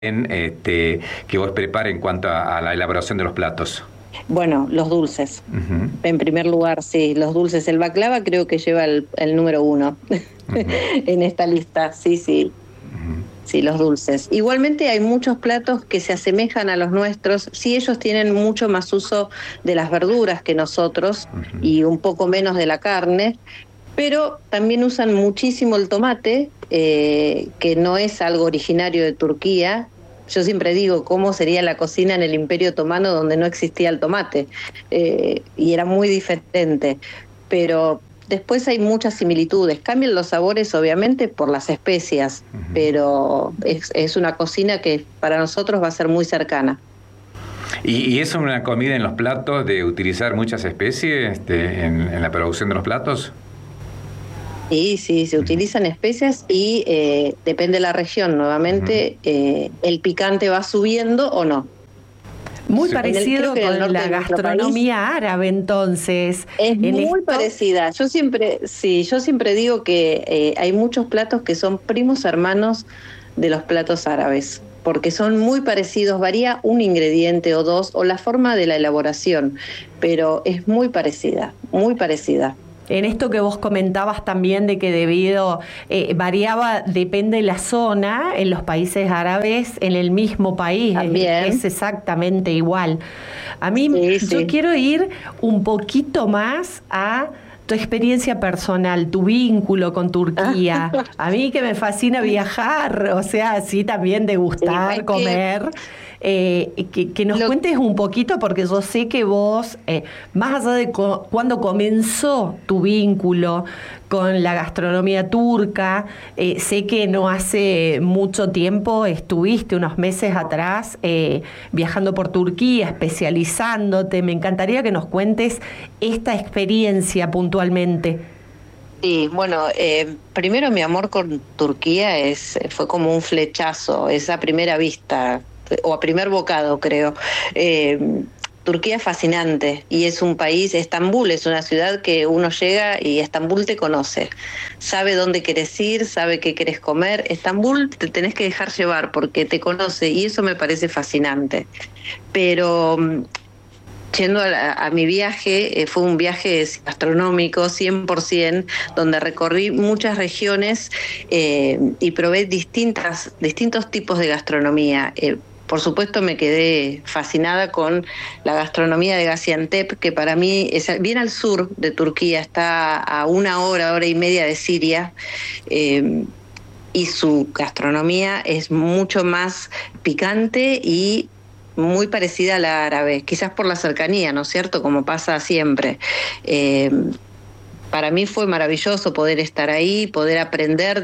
que vos prepares en cuanto a la elaboración de los platos? Bueno, los dulces. Ujú, En primer lugar, sí, los dulces. El baklava creo que lleva el número uno ujú, en esta lista. Sí, sí, ujú. sí, los dulces. Igualmente hay muchos platos que se asemejan a los nuestros. Sí, ellos tienen mucho más uso de las verduras que nosotros Ujú. y un poco menos de la carne, pero también usan muchísimo el tomate, que no es algo originario de Turquía. Yo siempre digo, ¿cómo sería la cocina en el Imperio Otomano donde no existía el tomate? Y era muy diferente. Pero después hay muchas similitudes. Cambian los sabores, obviamente, por las especias, pero es una cocina que para nosotros va a ser muy cercana. ¿Y es una comida en los platos de utilizar muchas especies en la producción de los platos? Sí, sí, se Ujú, utilizan especias y depende de la región, ujú. nuevamente, el picante va subiendo o no. Muy Sí. Creo parecido que en el con norte la de nuestro país gastronomía árabe, entonces, es en muy esto. parecida. Yo siempre, sí, yo siempre digo que hay muchos platos que son primos hermanos de los platos árabes, porque son muy parecidos, varía un ingrediente o dos, o la forma de la elaboración, pero es muy parecida, muy parecida. En esto que vos comentabas también de que debido, variaba, depende de la zona, en los países árabes, en el mismo país, es También, exactamente igual. A mí, sí, yo sí. quiero ir un poquito más a tu experiencia personal, tu vínculo con Turquía. A mí que me fascina viajar, o sea, así también Es degustar, que comer. Que nos lo, cuentes un poquito, porque yo sé que vos, más allá de cuando comenzó tu vínculo con la gastronomía turca, sé que no hace mucho tiempo estuviste unos meses atrás viajando por Turquía, especializándote. Me encantaría que nos cuentes esta experiencia puntualmente. Sí, bueno, primero mi amor con Turquía fue como un flechazo, esa primera vista, o a primer bocado, creo. Eh, Turquía es fascinante y es un país, Estambul es una ciudad que uno llega y Estambul te conoce, sabe dónde querés ir, sabe qué querés comer. Estambul te tenés que dejar llevar porque te conoce y eso me parece fascinante. Pero yendo a mi viaje, fue un viaje gastronómico 100%, donde recorrí muchas regiones y probé distintos tipos de gastronomía. Por supuesto me quedé fascinada con la gastronomía de Gaziantep, que para mí es bien al sur de Turquía, está a una hora y media de Siria, eh, y su gastronomía es mucho más picante y muy parecida a la árabe, quizás por la cercanía, ¿no es cierto? Como pasa siempre. Eh, para mí fue maravilloso poder estar ahí, poder aprender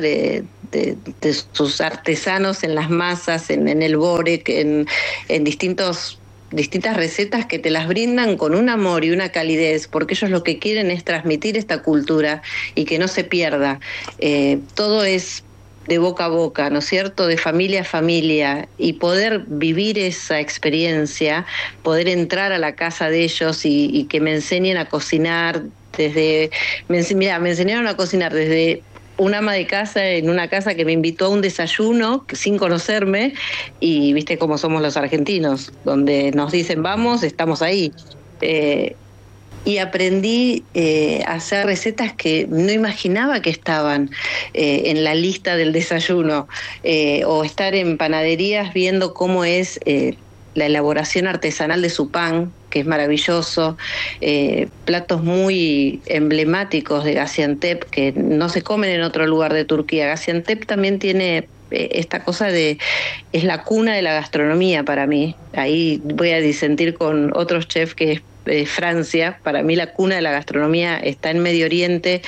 de sus artesanos en las masas, en el borek, en distintas recetas que te las brindan con un amor y una calidez, porque ellos lo que quieren es transmitir esta cultura y que no se pierda. Todo es de boca a boca, ¿no es cierto? De familia a familia, y poder vivir esa experiencia, poder entrar a la casa de ellos y que me enseñen a cocinar desde, mira, me enseñaron a cocinar desde una ama de casa en una casa que me invitó a un desayuno sin conocerme, y viste cómo somos los argentinos, donde nos dicen vamos, estamos ahí. Eh, y aprendí a hacer recetas que no imaginaba que estaban en la lista del desayuno, o estar en panaderías viendo cómo es la elaboración artesanal de su pan, que es maravilloso, platos muy emblemáticos de Gaziantep que no se comen en otro lugar de Turquía. Gaziantep también tiene esta cosa de, es la cuna de la gastronomía para mí. Ahí voy a disentir con otros chefs que es Francia. Para mí la cuna de la gastronomía está en Medio Oriente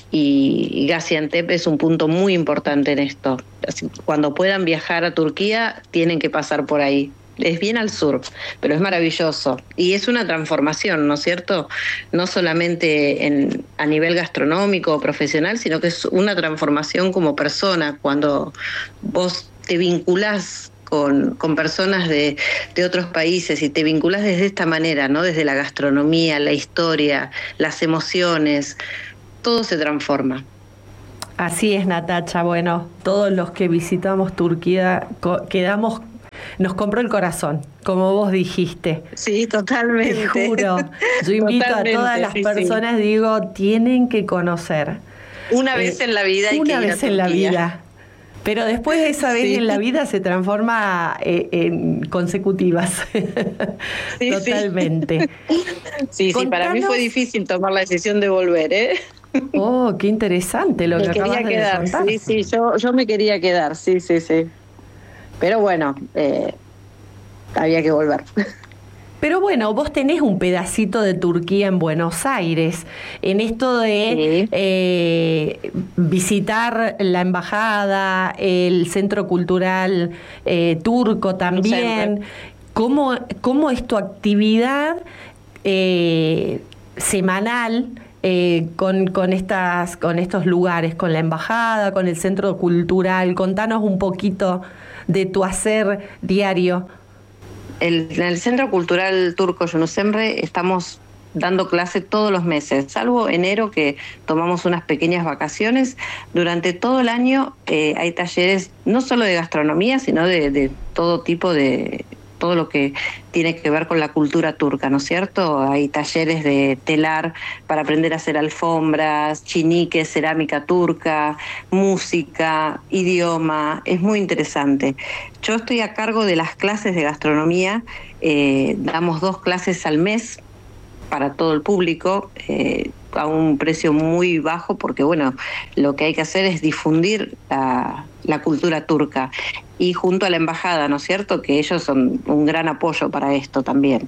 y Gaziantep es un punto muy importante en esto. Así, cuando puedan viajar a Turquía, tienen que pasar por ahí. Es bien al sur, pero es maravilloso. Y es una transformación, ¿no es cierto? No solamente a nivel gastronómico o profesional, sino que es una transformación como persona. Cuando vos te vinculás con personas de otros países y te vinculás desde esta manera, ¿no? Desde la gastronomía, la historia, las emociones, todo se transforma. Así es, Natacha. Bueno, todos los que visitamos Turquía quedamos nos compró el corazón, como vos dijiste. Sí, totalmente. Te juro. Yo invito a todas las personas, digo, tienen que conocer. Una vez en la vida hay que ir a Turquía. Una vez en la vida. Pero después esa vez en la vida se transforma en consecutivas. Sí, totalmente. Sí, para mí fue difícil tomar la decisión de volver, ¿eh? Oh, qué interesante lo que acabas de contar. Sí, yo me quería quedar, sí. Pero bueno, había que volver. Pero bueno, vos tenés un pedacito de Turquía en Buenos Aires, en esto de visitar la embajada, el centro cultural turco también. ¿Cómo es tu actividad semanal con estos lugares, con la embajada, con el centro cultural? Contanos un poquito de tu hacer diario. En el Centro Cultural Turco Yunus Emre estamos dando clase todos los meses, salvo enero que tomamos unas pequeñas vacaciones. Durante todo el año hay talleres no solo de gastronomía, sino de todo tipo de... todo lo que tiene que ver con la cultura turca, ¿no es cierto? Hay talleres de telar para aprender a hacer alfombras, chiniques, cerámica turca, música, idioma, es muy interesante. Yo estoy a cargo de las clases de gastronomía, damos 2 clases al mes para todo el público, a un precio muy bajo, porque bueno, lo que hay que hacer es difundir la cultura turca. Y junto a la embajada, ¿no es cierto?, que ellos son un gran apoyo para esto también.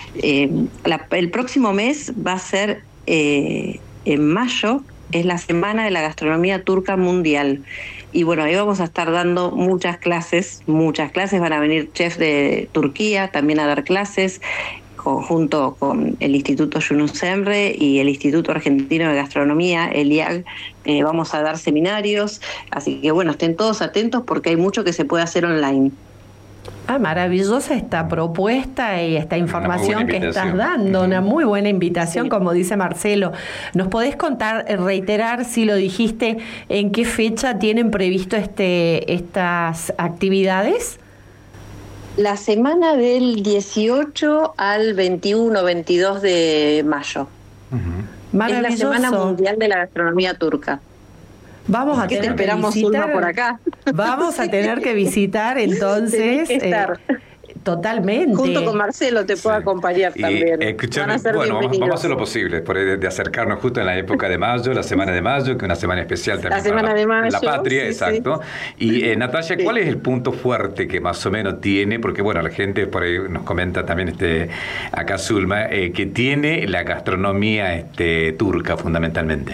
El próximo mes va a ser, en mayo, es la Semana de la Gastronomía Turca Mundial. Y bueno, ahí vamos a estar dando muchas clases, van a venir chefs de Turquía también a dar clases, junto con el Instituto Yunus Emre y el Instituto Argentino de Gastronomía, el IAG, vamos a dar seminarios, así que bueno, estén todos atentos porque hay mucho que se puede hacer online. Maravillosa esta propuesta y esta información que estás dando, una muy buena invitación, como dice Marcelo. ¿Nos podés contar, reiterar, si lo dijiste, en qué fecha tienen previsto estas actividades? La semana del 18 al 21-22 de mayo. Es la Semana Mundial de la Gastronomía Turca. Vamos a tener que visitar por acá. Vamos a tener que visitar entonces. Totalmente. Junto con Marcelo te puedo acompañar también. Escúchame, vamos a hacer lo posible de acercarnos justo en la época de mayo, la semana de mayo, que es una semana especial también. La semana de mayo. La patria, exacto. Sí. Y Natalia, ¿cuál es el punto fuerte que más o menos tiene? Porque bueno, la gente por ahí nos comenta también acá Zulma, que tiene la gastronomía turca fundamentalmente.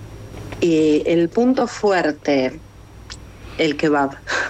El punto fuerte, el kebab.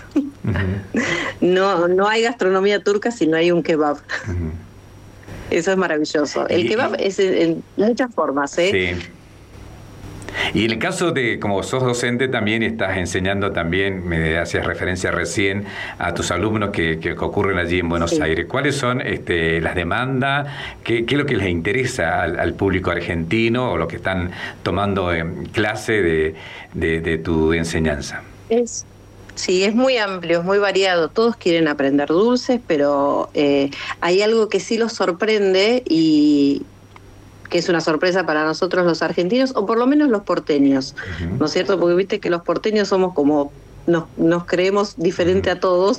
No hay gastronomía turca si no hay un kebab. Eso es maravilloso. El kebab es en muchas formas, Sí. Y en el caso de, como sos docente, también estás enseñando también, me hacías referencia recién a tus alumnos que ocurren allí en Buenos Aires. ¿Cuáles son las demandas? ¿Qué es lo que les interesa al público argentino o lo que están tomando clase de tu enseñanza? Sí, es muy amplio, es muy variado. Todos quieren aprender dulces, pero hay algo que sí los sorprende y que es una sorpresa para nosotros los argentinos, o por lo menos los porteños, ¿no es cierto? Porque viste que los porteños somos como, nos creemos diferente a todos,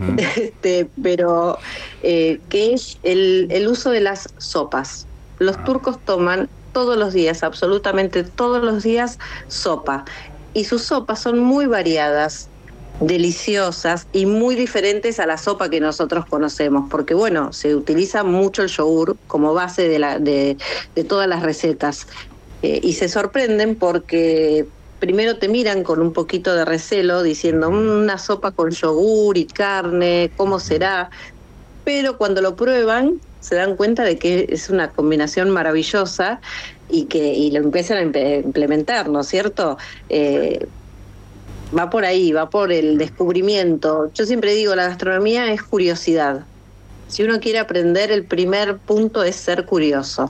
pero que es el uso de las sopas. Los turcos toman todos los días, absolutamente todos los días, sopa. Y sus sopas son muy variadas, deliciosas y muy diferentes a la sopa que nosotros conocemos, porque bueno, se utiliza mucho el yogur como base de todas las recetas, y se sorprenden porque primero te miran con un poquito de recelo diciendo una sopa con yogur y carne, ¿cómo será? Pero cuando lo prueban se dan cuenta de que es una combinación maravillosa y lo empiezan a implementar, ¿no es cierto? Va por ahí, va por el descubrimiento. Yo siempre digo, la gastronomía es curiosidad. Si uno quiere aprender, el primer punto es ser curioso.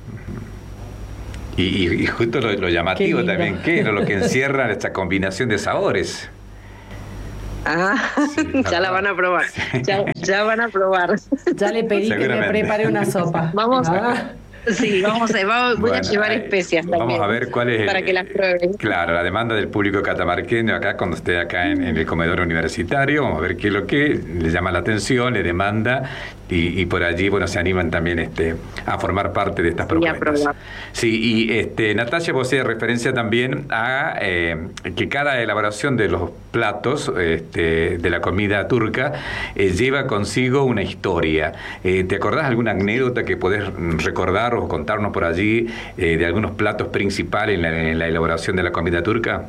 Y justo lo llamativo también, ¿qué es lo que encierra esta combinación de sabores? Sí, ya la van a probar. Ya van a probar. Ya le pedí que me prepare una sopa. Vamos. Sí, voy a llevar especias también. Vamos a ver cuál es para que las prueben. Claro, la demanda del público catamarqueño acá cuando esté acá en el comedor universitario. Vamos a ver qué es lo que le llama la atención, le demanda y por allí, bueno, se animan también a formar parte de estas propuestas. Sí, y Natalia, vos hacías referencia también a que cada elaboración de los platos de la comida turca lleva consigo una historia. ¿Te acordás alguna anécdota que podés recordar o contarnos por allí de algunos platos principales en la elaboración de la comida turca?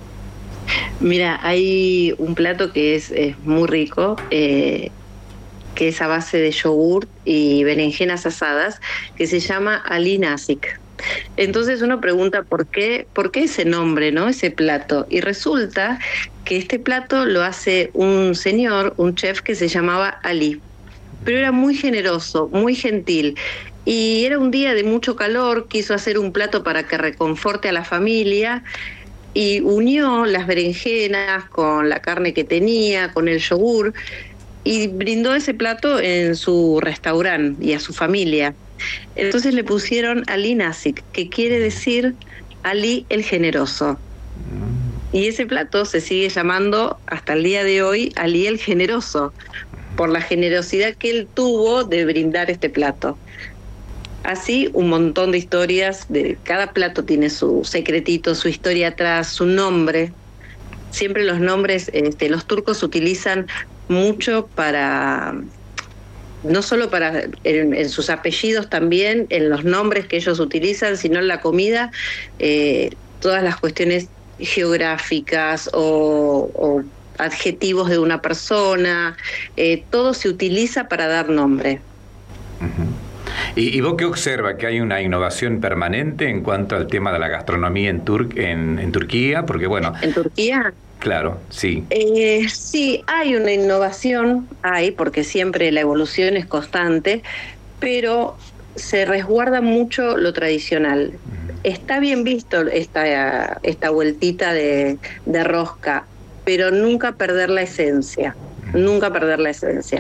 Mira, hay un plato que es muy rico, que es a base de yogur y berenjenas asadas, que se llama Ali Nasik. Entonces uno pregunta ¿por qué ese nombre, ¿no? Ese plato. Y resulta que este plato lo hace un señor, un chef que se llamaba Ali, pero era muy generoso, muy gentil. Y era un día de mucho calor, quiso hacer un plato para que reconforte a la familia y unió las berenjenas con la carne que tenía, con el yogur, y brindó ese plato en su restaurante y a su familia. Entonces le pusieron Ali Nasik, que quiere decir Ali el generoso. Y ese plato se sigue llamando hasta el día de hoy Ali el generoso, por la generosidad que él tuvo de brindar este plato. Así, un montón de historias, cada plato tiene su secretito, su historia atrás, su nombre. Siempre los nombres, los turcos utilizan mucho para, no solo para en sus apellidos también, en los nombres que ellos utilizan, sino en la comida, todas las cuestiones geográficas o adjetivos de una persona, todo se utiliza para dar nombre. Uh-huh. ¿Y vos qué observa? ¿Que hay una innovación permanente en cuanto al tema de la gastronomía en Turquía? Porque bueno... ¿En Turquía? Claro, sí. Sí, hay una innovación, porque siempre la evolución es constante, pero se resguarda mucho lo tradicional. Está bien visto esta vueltita de rosca, pero nunca perder la esencia, nunca perder la esencia.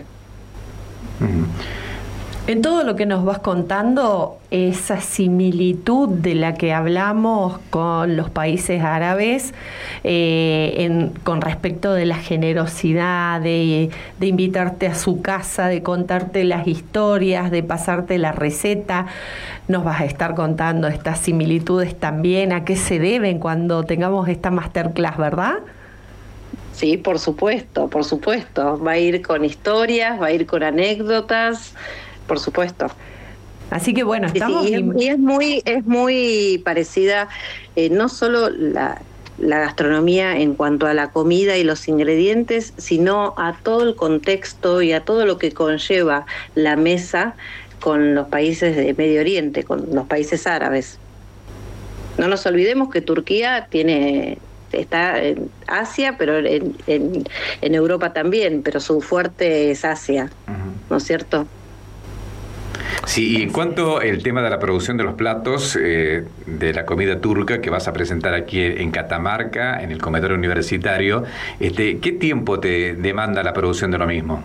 En todo lo que nos vas contando, esa similitud de la que hablamos con los países árabes, con respecto de la generosidad, de invitarte a su casa, de contarte las historias, de pasarte la receta, nos vas a estar contando estas similitudes también, a qué se deben cuando tengamos esta masterclass, ¿verdad? Sí, por supuesto. Va a ir con historias, va a ir con anécdotas, por supuesto. Así que bueno, estamos... Sí, y es muy parecida, no solo la gastronomía en cuanto a la comida y los ingredientes, sino a todo el contexto y a todo lo que conlleva la mesa con los países de Medio Oriente, con los países árabes. No nos olvidemos que Turquía está en Asia, pero en Europa también, pero su fuerte es Asia, ¿no es cierto? Sí, y en cuanto al tema de la producción de los platos de la comida turca que vas a presentar aquí en Catamarca, en el comedor universitario, ¿qué tiempo te demanda la producción de lo mismo?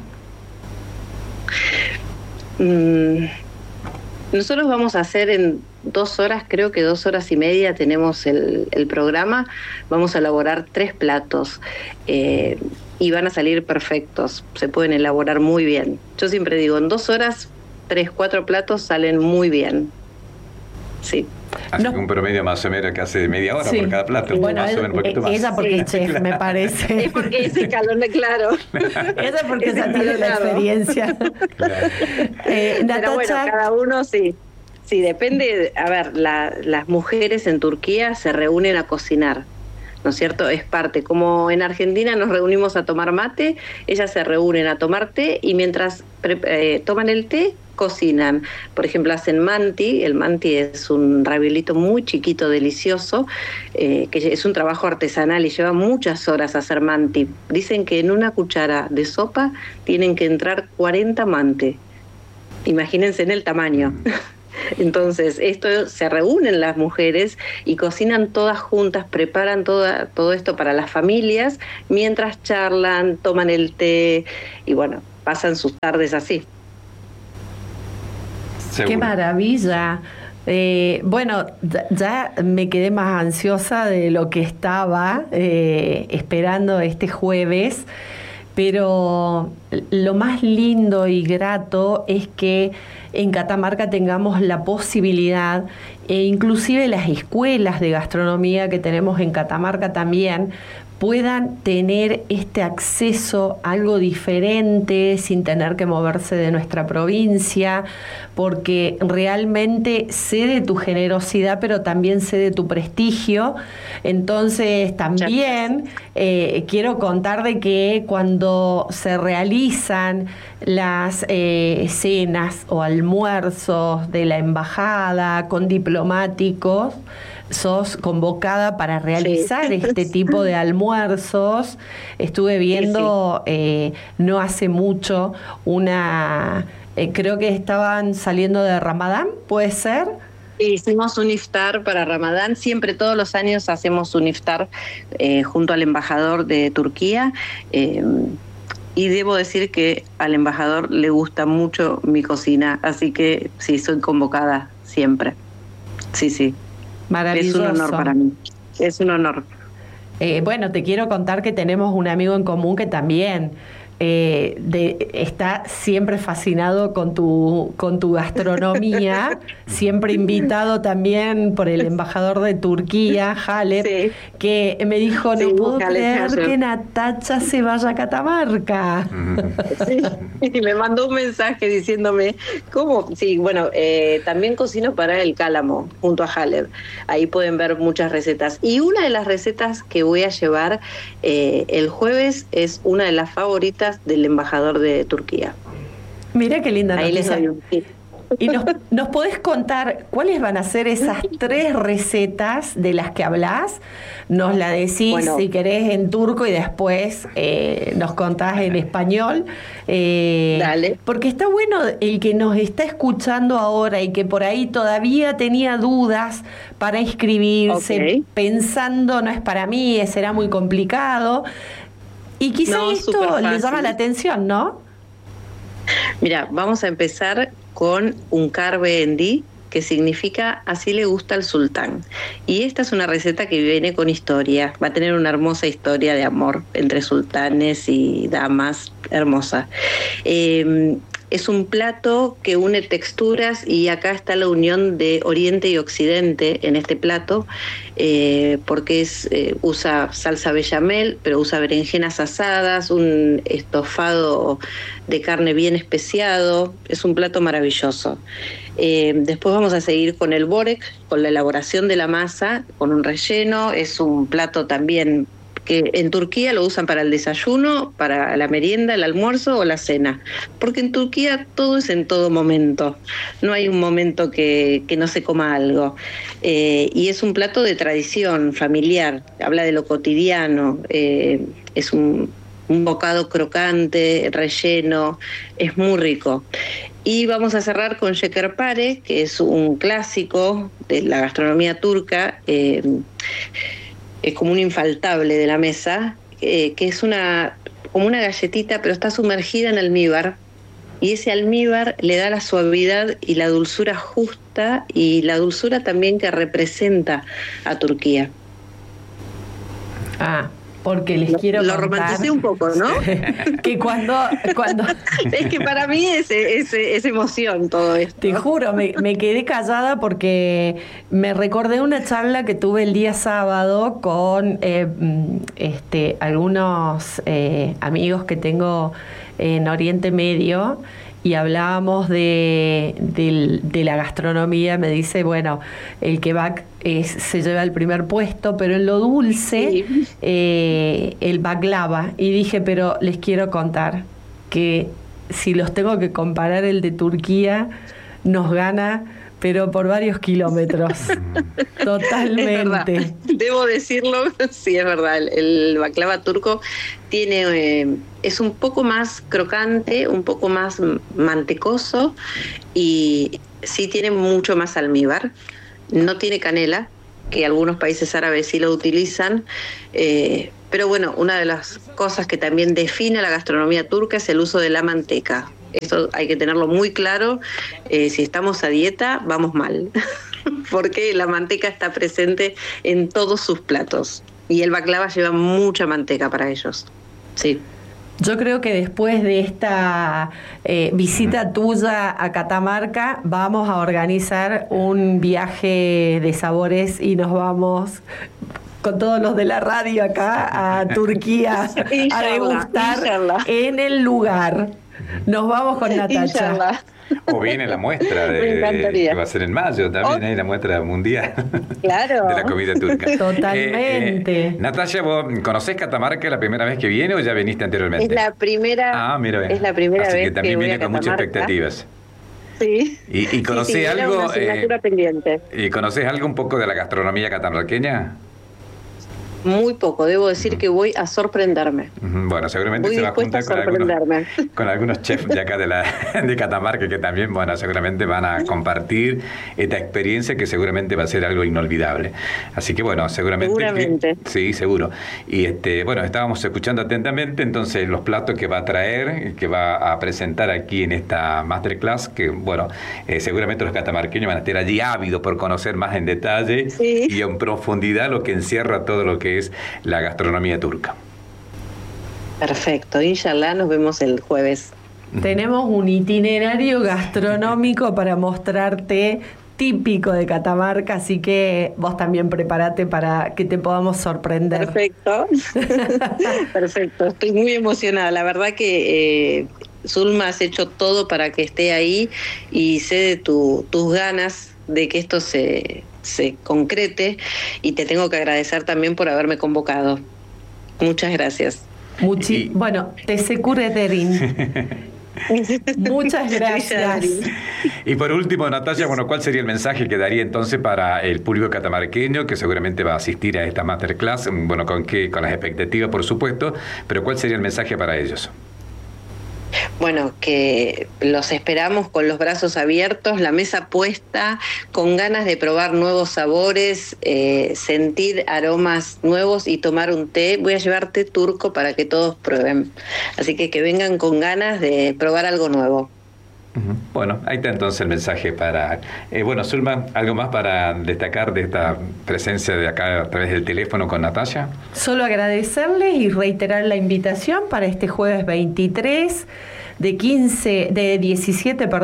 Nosotros vamos a hacer en 2 horas, creo que 2 horas y media tenemos el programa. Vamos a elaborar 3 platos y van a salir perfectos, se pueden elaborar muy bien. Yo siempre digo, en 2 horas 3-4 platos salen muy bien. Sí. Así que un promedio más o menos que hace media hora por cada plato. Bueno, más o menos un poquito más. Ella porque es chef, me parece. Es porque es escalón, claro. Ella porque esa tiene la experiencia. Claro. Pero bueno, cada uno sí. Sí, depende. A ver, las mujeres en Turquía se reúnen a cocinar, ¿no es cierto? Es parte. Como en Argentina nos reunimos a tomar mate, ellas se reúnen a tomar té y mientras toman el té, cocinan. Por ejemplo, hacen manti. El manti es un raviolito muy chiquito, delicioso, que es un trabajo artesanal y lleva muchas horas hacer manti. Dicen que en una cuchara de sopa tienen que entrar 40 manti. Imagínense en el tamaño. Entonces, esto se reúnen las mujeres y cocinan todas juntas, preparan todo esto para las familias, mientras charlan, toman el té y bueno, pasan sus tardes así. Seguro. ¡Qué maravilla! Bueno, ya me quedé más ansiosa de lo que estaba esperando este jueves, pero lo más lindo y grato es que en Catamarca tengamos la posibilidad, e inclusive las escuelas de gastronomía que tenemos en Catamarca también, puedan tener este acceso a algo diferente sin tener que moverse de nuestra provincia, porque realmente sé de tu generosidad, pero también sé de tu prestigio. Entonces también quiero contar de que cuando se realizan las cenas o almuerzos de la embajada con diplomáticos, sos convocada para realizar este tipo de almuerzos. Estuve viendo no hace mucho creo que estaban saliendo de Ramadán, ¿puede ser? Hicimos un iftar para Ramadán. Siempre, todos los años hacemos un iftar junto al embajador de Turquía. Y debo decir que al embajador le gusta mucho mi cocina, así que sí, soy convocada siempre. Sí. Maravilloso. Es un honor para mí. Es un honor. Bueno, te quiero contar que tenemos un amigo en común que también está siempre fascinado con tu gastronomía, siempre invitado también por el embajador de Turquía, Halep, que me dijo, no puedo creer que Natacha se vaya a Catamarca. Y me mandó un mensaje diciéndome, ¿cómo? Sí, bueno, también cocino para el Cálamo, junto a Halep. Ahí pueden ver muchas recetas. Y una de las recetas que voy a llevar el jueves es una de las favoritas del embajador de Turquía. Mira qué linda noticia. Ahí les doy un tip. ¿Y nos podés contar cuáles van a ser esas 3 recetas de las que hablás? Nos la decís, si querés, en turco y después nos contás en español. Dale. Porque está bueno el que nos está escuchando ahora y que por ahí todavía tenía dudas para inscribirse, pensando, no es para mí, será muy complicado. Y quizá esto le llama la atención, ¿no? Mira, vamos a empezar con un karbendi, que significa así le gusta al sultán. Y esta es una receta que viene con historia, va a tener una hermosa historia de amor entre sultanes y damas, hermosa. Es un plato que une texturas y acá está la unión de Oriente y Occidente en este plato, porque usa salsa bechamel, pero usa berenjenas asadas, un estofado de carne bien especiado. Es un plato maravilloso. Después vamos a seguir con el börek, con la elaboración de la masa, con un relleno. Es un plato también que en Turquía lo usan para el desayuno, para la merienda, el almuerzo o la cena, porque en Turquía todo es en todo momento, no hay un momento que no se coma algo, y es un plato de tradición familiar, habla de lo cotidiano, es un bocado crocante, relleno, es muy rico. Y vamos a cerrar con shekerpare, que es un clásico de la gastronomía turca, es como un infaltable de la mesa, que es como una galletita, pero está sumergida en almíbar, y ese almíbar le da la suavidad y la dulzura justa, y la dulzura también que representa a Turquía. Porque les quiero lo contar, romanticé un poco, ¿no? Que cuando es que para mí es emoción todo esto. Te juro, me quedé callada porque me recordé una charla que tuve el día sábado con algunos amigos que tengo en Oriente Medio, y hablábamos de la gastronomía. Me dice, bueno, el kebab se lleva el primer puesto, pero en lo dulce, el baklava. Y dije, pero les quiero contar que si los tengo que comparar, el de Turquía nos gana, pero por varios kilómetros. Totalmente. Es debo decirlo, sí, es verdad. El baklava turco es un poco más crocante, un poco más mantecoso, y sí tiene mucho más almíbar, no tiene canela, que algunos países árabes sí lo utilizan, pero bueno, una de las cosas que también define la gastronomía turca es el uso de la manteca. Eso hay que tenerlo muy claro. Si estamos a dieta, vamos mal, porque la manteca está presente en todos sus platos. Y el baklava lleva mucha manteca para ellos. Sí. Yo creo que después de esta visita tuya a Catamarca, vamos a organizar un viaje de sabores y nos vamos con todos los de la radio acá a Turquía a degustar en el lugar. Nos vamos con Natacha. O viene la muestra que va a ser en mayo también, hay la muestra mundial claro. de la comida turca. Totalmente. Natacha, ¿vos conocés Catamarca la primera vez que viene o ya viniste anteriormente? Es la primera, es la primera vez que también que viene voy a con muchas expectativas. Sí. ¿Y conocés algo? Una asignatura pendiente. ¿Y conocés algo un poco de la gastronomía catamarqueña? Muy poco, debo decir que voy a sorprenderme. Bueno, seguramente se va a juntar con algunos chefs de acá de Catamarca que también, bueno, seguramente van a compartir esta experiencia que seguramente va a ser algo inolvidable. Así que bueno, seguramente. Sí, seguro. Y bueno, estábamos escuchando atentamente entonces los platos que va a traer, que va a presentar aquí en esta masterclass, que bueno, seguramente los catamarqueños van a estar allí ávidos por conocer más en detalle y en profundidad lo que encierra todo lo que es la gastronomía turca. Perfecto, inshallah nos vemos el jueves. Tenemos un itinerario gastronómico para mostrarte típico de Catamarca, así que vos también prepárate para que te podamos sorprender. Perfecto, perfecto, estoy muy emocionada, la verdad que Zulma, has hecho todo para que esté ahí y sé de tus ganas de que esto se concrete y te tengo que agradecer también por haberme convocado. Muchas gracias. Bueno, Teşekkür ederim. Muchas gracias. Y por último, Natacha, bueno, ¿cuál sería el mensaje que daría entonces para el público catamarqueño que seguramente va a asistir a esta masterclass? Bueno, con las expectativas, por supuesto, pero ¿cuál sería el mensaje para ellos? Bueno, que los esperamos con los brazos abiertos, la mesa puesta, con ganas de probar nuevos sabores, sentir aromas nuevos y tomar un té. Voy a llevar té turco para que todos prueben. Así que vengan con ganas de probar algo nuevo. Bueno, ahí está entonces el mensaje para... bueno, Zulma, ¿algo más para destacar de esta presencia de acá a través del teléfono con Natacha? Solo agradecerles y reiterar la invitación para este jueves 23 de 17 a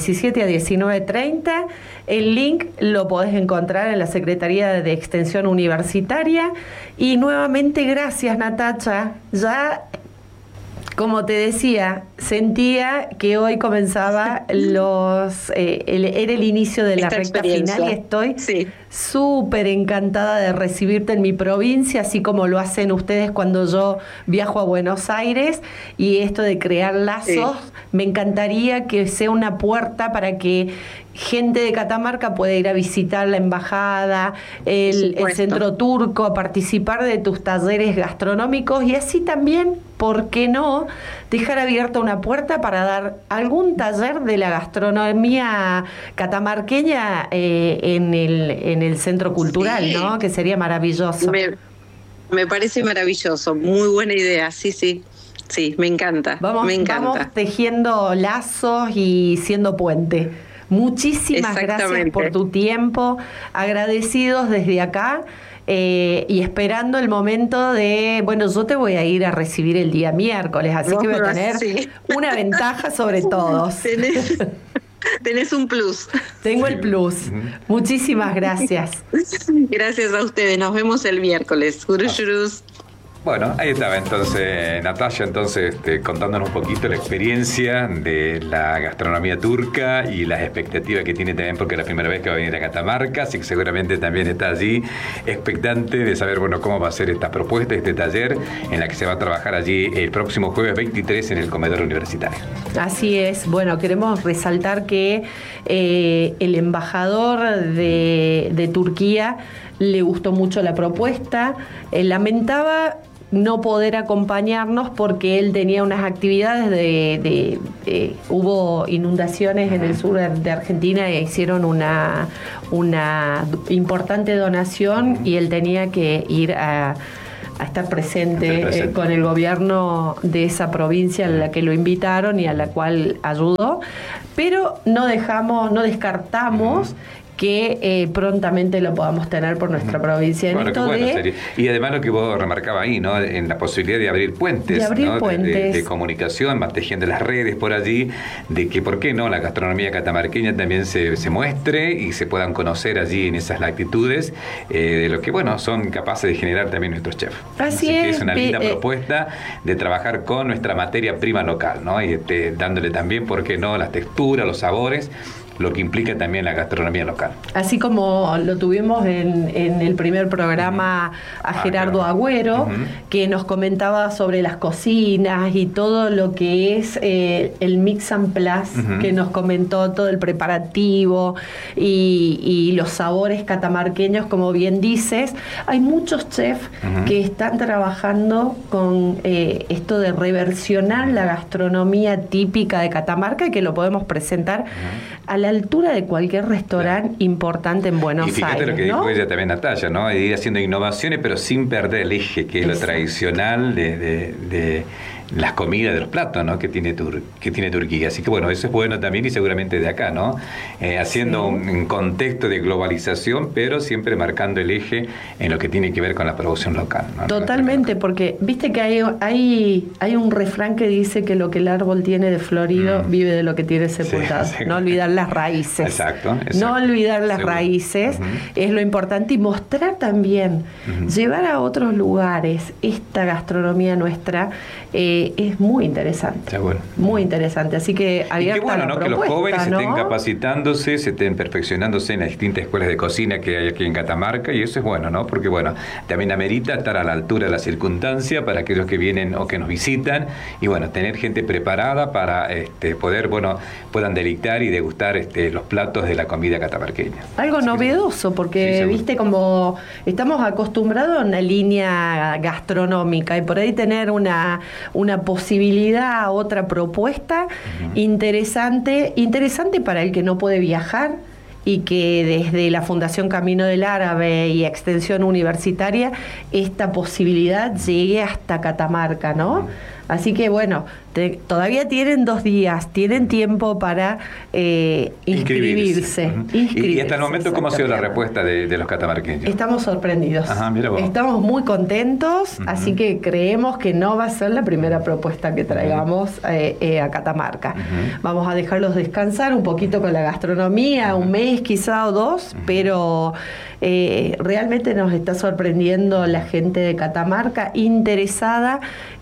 19:30. El link lo podés encontrar en la Secretaría de Extensión Universitaria. Y nuevamente gracias, Natacha. Ya... Como te decía, sentía que hoy comenzaba era el inicio de la recta final y estoy súper encantada de recibirte en mi provincia, así como lo hacen ustedes cuando yo viajo a Buenos Aires, y esto de crear lazos, me encantaría que sea una puerta para que gente de Catamarca pueda ir a visitar la embajada, el centro turco, a participar de tus talleres gastronómicos y así también, ¿por qué no?, dejar abierta una puerta para dar algún taller de la gastronomía catamarqueña en el centro cultural, ¿no? Que sería maravilloso. Me parece maravilloso, muy buena idea, sí, me encanta. Vamos tejiendo lazos y siendo puente. Muchísimas gracias por tu tiempo, agradecidos desde acá y esperando el momento de, bueno, yo te voy a ir a recibir el día miércoles, así que voy a tener una ventaja sobre todos. Tenés un plus. Tengo el plus. Muchísimas gracias. Gracias a ustedes, nos vemos el miércoles. Guruşürüz. Bueno, ahí estaba entonces Natacha, contándonos un poquito la experiencia de la gastronomía turca y las expectativas que tiene también, porque es la primera vez que va a venir a Catamarca, así que seguramente también está allí expectante de saber, bueno, cómo va a ser esta propuesta, este taller, en la que se va a trabajar allí el próximo jueves 23 en el comedor universitario. Así es. Bueno, queremos resaltar que el embajador de Turquía le gustó mucho la propuesta, lamentaba no poder acompañarnos porque él tenía unas actividades hubo inundaciones en el sur de Argentina e hicieron una importante donación y él tenía que ir a estar presente con el gobierno de esa provincia a la que lo invitaron y a la cual ayudó, pero no descartamos que prontamente lo podamos tener por nuestra provincia. Bueno, qué bueno sería. Y además lo que vos remarcabas ahí, ¿no? En la posibilidad de abrir puentes, ¿no? De comunicación, más tejiendo las redes por allí, de que, ¿por qué no?, la gastronomía catamarqueña también se muestre y se puedan conocer allí en esas latitudes de lo que, bueno, son capaces de generar también nuestros chefs. Así es. Que es una linda propuesta de trabajar con nuestra materia prima local, ¿no? Y dándole también, ¿por qué no?, las texturas, los sabores, lo que implica también la gastronomía local. Así como lo tuvimos en el primer programa a Gerardo Agüero, que nos comentaba sobre las cocinas y todo lo que es el mix and plus, que nos comentó todo el preparativo y los sabores catamarqueños, como bien dices. Hay muchos chefs que están trabajando con esto de reversionar la gastronomía típica de Catamarca y que lo podemos presentar a la altura de cualquier restaurante importante en Buenos Aires. Y fíjate lo que dijo ella también, Natalia, ¿no? De ir haciendo innovaciones, pero sin perder el eje, que es lo tradicional de las comidas, de los platos, ¿no?, que tiene Turquía. Así que bueno, eso es bueno también y seguramente de acá, ¿no? Haciendo un contexto de globalización, pero siempre marcando el eje en lo que tiene que ver con la producción local, ¿no? Totalmente, porque viste que hay un refrán que dice que lo que el árbol tiene de florido vive de lo que tiene sepultado. Sí. No olvidar las raíces. Exacto. No olvidar las raíces es lo importante, y mostrar también, llevar a otros lugares esta gastronomía nuestra. Es muy interesante. Seguro. Muy interesante. Así que abierta, y qué bueno, ¿no?, que los jóvenes estén capacitándose, se estén perfeccionándose en las distintas escuelas de cocina que hay aquí en Catamarca, y eso es bueno, ¿no? Porque bueno, también amerita estar a la altura de la circunstancia para aquellos que vienen o que nos visitan, y bueno, tener gente preparada para poder, bueno, puedan deleitar y degustar los platos de la comida catamarqueña. Algo novedoso, porque viste, como estamos acostumbrados a una línea gastronómica, y por ahí tener una posibilidad, otra propuesta interesante para el que no puede viajar, y que desde la Fundación Camino del Árabe y Extensión Universitaria esta posibilidad llegue hasta Catamarca, ¿no? Así que bueno, todavía tienen 2 días, tienen tiempo para inscribirse. Y hasta el momento, ¿cómo ha sido la respuesta de los catamarqueños? Estamos sorprendidos. Mira vos. Estamos muy contentos, así que creemos que no va a ser la primera propuesta que traigamos a Catamarca. Vamos a dejarlos descansar un poquito con la gastronomía, un mes quizá o 2, pero realmente nos está sorprendiendo la gente de Catamarca interesada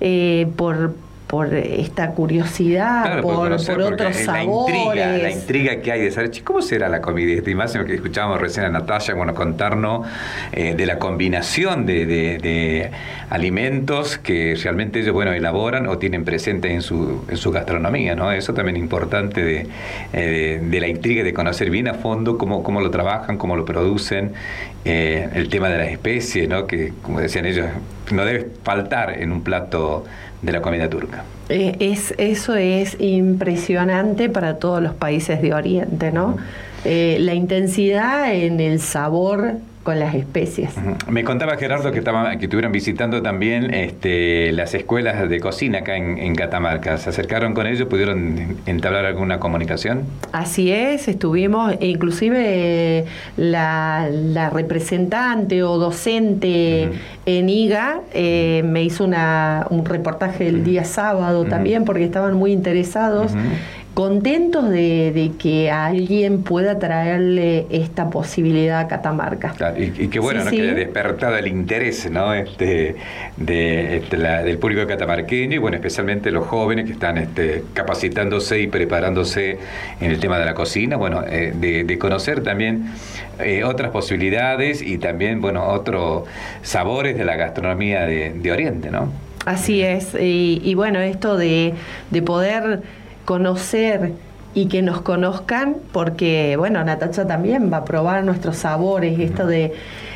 por esta curiosidad, claro, por otros sabores. La intriga que hay de saber, ¿cómo será la comida? Y más que escuchábamos recién a Natalia, bueno, contarnos de la combinación de alimentos que realmente ellos, bueno, elaboran o tienen presente en su gastronomía, ¿no? Eso también es importante de la intriga de conocer bien a fondo cómo lo trabajan, cómo lo producen, el tema de las especies, ¿no?, que, como decían ellos, no debe faltar en un plato de la comida turca. Eso es impresionante para todos los países de Oriente, ¿no? La intensidad en el sabor con las especies. Me contaba Gerardo que estuvieron visitando también las escuelas de cocina acá en Catamarca. ¿Se acercaron con ellos? ¿Pudieron entablar alguna comunicación? Así es, estuvimos, inclusive la representante o docente en IGA me hizo un reportaje el día sábado también, porque estaban muy interesados. Contentos de que alguien pueda traerle esta posibilidad a Catamarca. Claro, y qué bueno, ¿no?, que haya despertado el interés, ¿no?, del público catamarqueño, y bueno, especialmente los jóvenes que están capacitándose y preparándose en el tema de la cocina, bueno, de conocer también otras posibilidades y también, bueno, otros sabores de la gastronomía de Oriente, ¿no? Así es, y bueno, esto de poder conocer y que nos conozcan, porque bueno, Natacha también va a probar nuestros sabores, esto de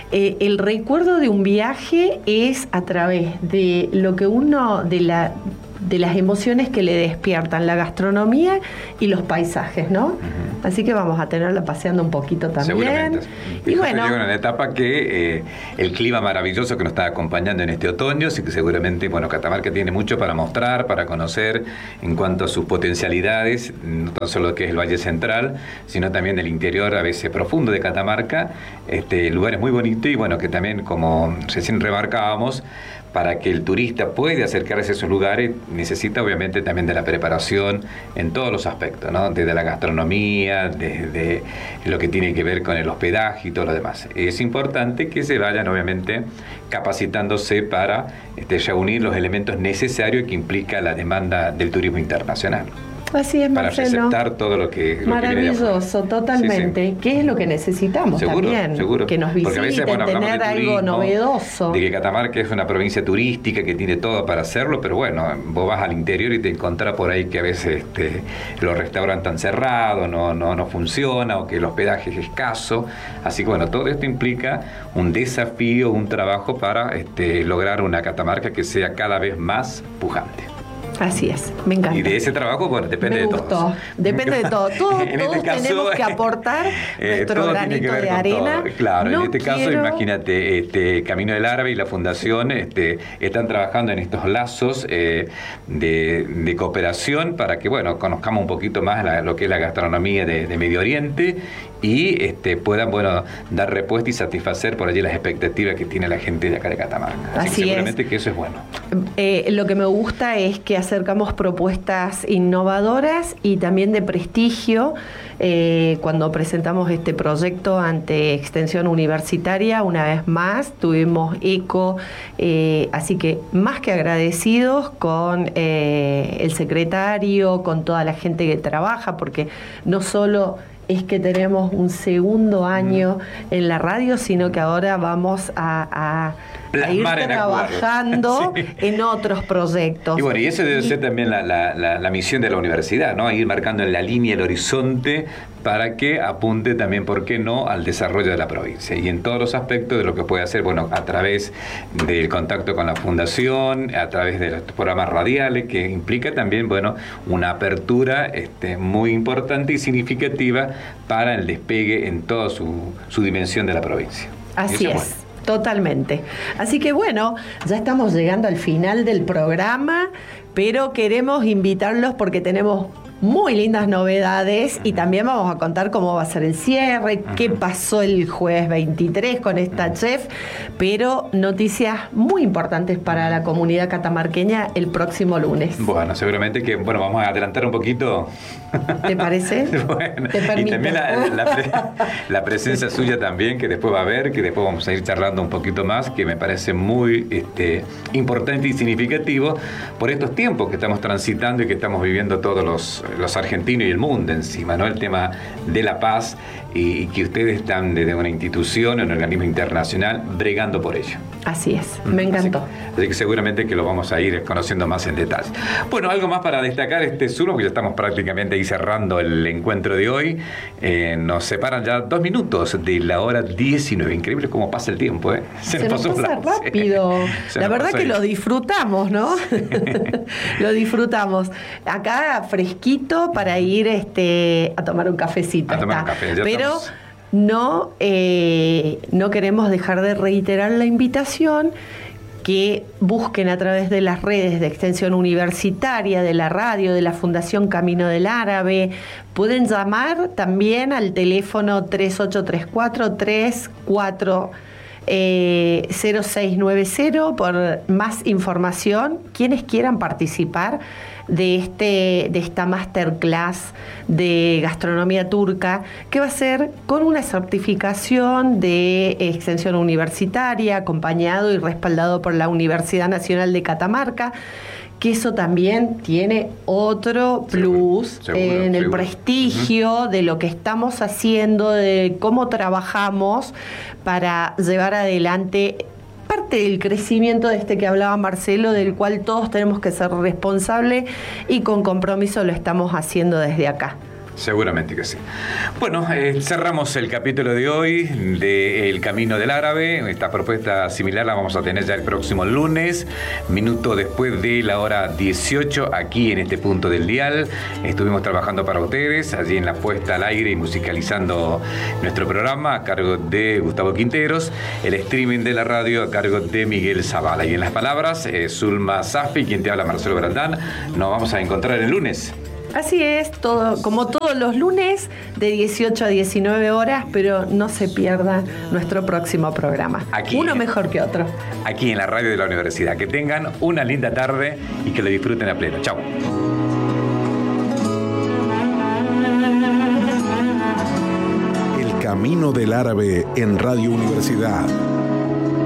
el recuerdo de un viaje es a través de lo que uno, de las emociones que le despiertan la gastronomía y los paisajes, ¿no? Uh-huh. Así que vamos a tenerla paseando un poquito también. Seguramente. Y bueno, llega una etapa que el clima maravilloso que nos está acompañando en este otoño, así que seguramente, bueno, Catamarca tiene mucho para mostrar, para conocer en cuanto a sus potencialidades, no tan solo que es el Valle Central, sino también del interior a veces profundo de Catamarca, lugares muy bonitos y bueno, que también, como recién remarcábamos, para que el turista pueda acercarse a esos lugares, necesita obviamente también de la preparación en todos los aspectos, ¿no? Desde la gastronomía, desde lo que tiene que ver con el hospedaje y todo lo demás. Es importante que se vayan obviamente capacitándose para reunir los elementos necesarios que implica la demanda del turismo internacional. Así es, para Marcelo. receptar todo lo que maravilloso, totalmente. Sí. ¿Qué es lo que necesitamos también? Seguro. Que nos visiten, veces, bueno, tener turismo, algo novedoso. De que Catamarca es una provincia turística que tiene todo para hacerlo, pero bueno, vos vas al interior y te encontrás por ahí que a veces los restaurantes están cerrados, no funciona, o que el hospedaje es escaso. Así que bueno, todo esto implica un desafío, un trabajo para lograr una Catamarca que sea cada vez más pujante. Así es, me encanta. Y de ese trabajo, bueno, depende de todos. Depende de todo. Todos tenemos que aportar nuestro granito de arena. Claro, en este caso, imagínate, Camino del Árabe y la Fundación están trabajando en estos lazos de cooperación para que, bueno, conozcamos un poquito más lo que es la gastronomía de Medio Oriente y puedan, bueno, dar respuesta y satisfacer por allí las expectativas que tiene la gente de acá de Catamarca. Así que seguramente que eso es bueno. Lo que me gusta es que acercamos propuestas innovadoras y también de prestigio. Cuando presentamos este proyecto ante Extensión Universitaria, una vez más tuvimos eco, así que más que agradecidos con el secretario, con toda la gente que trabaja, porque no solo es que tenemos un segundo año en la radio, sino que ahora vamos a ir trabajando en otros proyectos. Y bueno, y eso debe ser también la misión de la universidad, ¿no? Ir marcando en la línea, el horizonte, para que apunte también, ¿por qué no?, al desarrollo de la provincia. Y en todos los aspectos de lo que puede hacer, bueno, a través del contacto con la Fundación, a través de los programas radiales, que implica también, bueno, una apertura muy importante y significativa para el despegue en toda su dimensión de la provincia. Así es. Bueno. Totalmente. Así que bueno, ya estamos llegando al final del programa, pero queremos invitarlos porque tenemos muy lindas novedades y también vamos a contar cómo va a ser el cierre, qué pasó el jueves 23 con esta chef, pero noticias muy importantes para la comunidad catamarqueña el próximo lunes. Bueno, seguramente que, bueno, vamos a adelantar un poquito. ¿Te parece? Bueno, ¿te permite? Y también la presencia suya también, que después va a haber, que después vamos a ir charlando un poquito más, que me parece muy importante y significativo por estos tiempos que estamos transitando y que estamos viviendo todos los argentinos y el mundo encima, ¿no? El tema de la paz y que ustedes están desde una institución, un organismo internacional, bregando por ello. Así es, me encantó. Así que seguramente que lo vamos a ir conociendo más en detalle. Bueno, algo más para destacar sur, porque ya estamos prácticamente ahí cerrando el encuentro de hoy. Nos separan ya 2 minutos de la hora 19. Increíble cómo pasa el tiempo, ¿eh? Se nos pasa rápido. La verdad que lo disfrutamos, ¿no? Lo disfrutamos. Acá fresquito para ir a tomar un cafecito. A tomar un café, pero no queremos dejar de reiterar la invitación que busquen a través de las redes de Extensión Universitaria, de la radio, de la Fundación Camino del Árabe. Pueden llamar también al teléfono 3834-34 0690 por más información. Quienes quieran participar de esta masterclass de gastronomía turca, que va a ser con una certificación de Extensión Universitaria, acompañado y respaldado por la Universidad Nacional de Catamarca, que eso también tiene otro plus en el prestigio de lo que estamos haciendo, de cómo trabajamos para llevar adelante parte del crecimiento que hablaba Marcelo, del cual todos tenemos que ser responsables y con compromiso lo estamos haciendo desde acá. Seguramente que sí. Bueno, cerramos el capítulo de hoy de El Camino del Árabe. Esta propuesta similar la vamos a tener ya el próximo lunes, minuto después de la hora 18, aquí en este punto del dial. Estuvimos trabajando para ustedes, allí en la puesta al aire y musicalizando nuestro programa a cargo de Gustavo Quinteros, el streaming de la radio a cargo de Miguel Zavala. Y en las palabras, Zulma Safi, quien te habla, Marcelo Brandán. Nos vamos a encontrar el lunes. Así es, como todos los lunes, de 18 a 19 horas, pero no se pierda nuestro próximo programa. Uno mejor que otro. Aquí en la radio de la universidad. Que tengan una linda tarde y que lo disfruten a pleno. Chao. El Camino del Árabe en Radio Universidad.